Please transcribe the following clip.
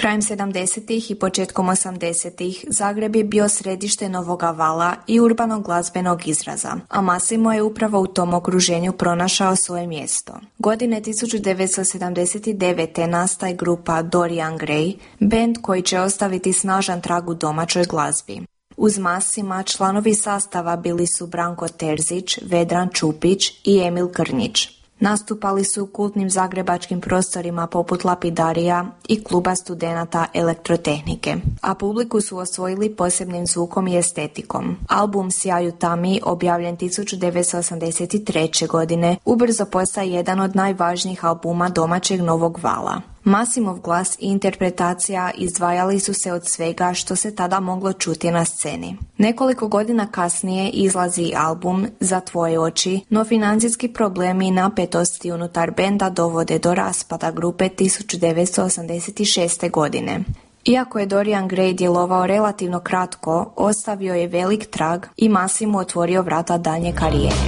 Krajem 70. i početkom 80. Zagreb je bio središte novoga vala i urbanog glazbenog izraza, a Massimo je upravo u tom okruženju pronašao svoje mjesto. Godine 1979. nastaje grupa Dorian Gray, bend koji će ostaviti snažan trag u domaćoj glazbi. Uz Massima članovi sastava bili su Branko Terzić, Vedran Čupić i Emil Krnjić. Nastupali su u kultnim zagrebačkim prostorima poput Lapidarija i kluba studenata elektrotehnike, a publiku su osvojili posebnim zvukom i estetikom. Album Sjaju tami, objavljen 1983. godine, ubrzo postaje jedan od najvažnijih albuma domaćeg novog vala. Massimov glas i interpretacija izdvajali su se od svega što se tada moglo čuti na sceni. Nekoliko godina kasnije izlazi album Za tvoje oči, no financijski problemi i napetosti unutar benda dovode do raspada grupe 1986. godine. Iako je Dorian Gray djelovao relativno kratko, ostavio je velik trag i Massimo otvorio vrata daljnje karijere.